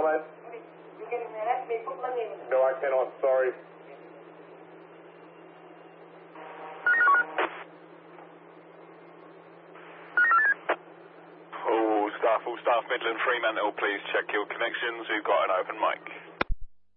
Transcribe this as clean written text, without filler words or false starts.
what? No, I cannot, sorry. All staff Midland Fremantle, please check your connections. We've got an open mic.